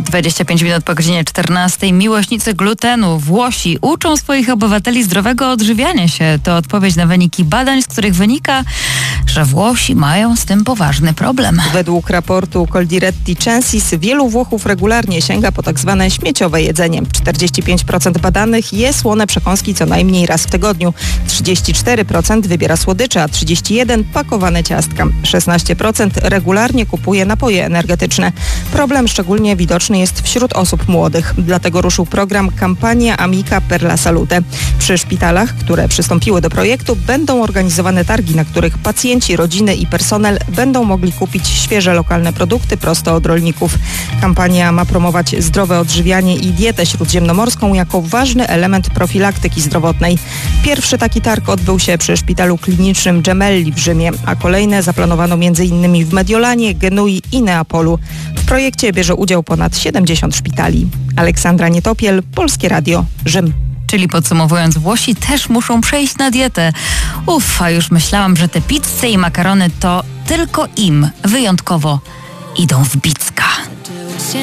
25 minut po godzinie 14. Miłośnicy glutenu, Włosi uczą swoich obywateli zdrowego odżywiania się. To odpowiedź na wyniki badań, z których wynika, że Włosi mają z tym poważny problem. Według raportu Coldiretti Censis wielu Włochów regularnie sięga po tak zwane śmieciowe jedzenie. 45% badanych je słone przekąski co najmniej raz w tygodniu. 34% wybiera słodycze, a 31% pakowane ciastka. 16% regularnie kupuje napoje energetyczne. Problem szczególnie widoczny jest wśród osób młodych. Dlatego ruszył program Campania Amica per la Salute. Przy szpitalach, które przystąpiły do projektu, będą organizowane targi, na których pacjenci, rodziny i personel będą mogli kupić świeże lokalne produkty prosto od rolników. Kampania ma promować zdrowe odżywianie i dietę śródziemnomorską jako ważny element profilaktyki zdrowotnej. Pierwszy taki targ odbył się przy szpitalu klinicznym Gemelli w Rzymie, a kolejne zaplanowano m.in. w Mediolanie, Genui i Neapolu. W projekcie bierze udział ponad 70 szpitali. Aleksandra Nietopiel, Polskie Radio, Rzym. Czyli podsumowując, Włosi też muszą przejść na dietę. A już myślałam, że te pizze i makarony to tylko im wyjątkowo idą w bicka.